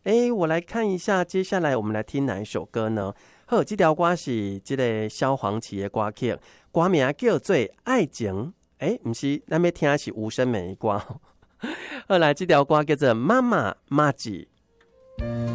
我来看一下，接下来我们来听哪一首歌呢？好，这条歌是这个萧煌奇的歌曲，歌名叫做《爱情》。不是，咱要听的是无声美歌。后来这条歌叫做《妈妈妈吉》。